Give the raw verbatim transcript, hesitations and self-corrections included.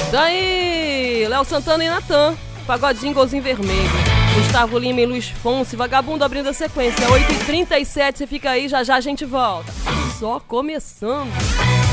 Daí, Léo Santana e Natan, Pagodinho, Golzinho Vermelho. Gustavo Lima e Luiz Fonsi, Vagabundo abrindo a sequência. oito e trinta e sete, você fica aí, já já a gente volta. Só começando.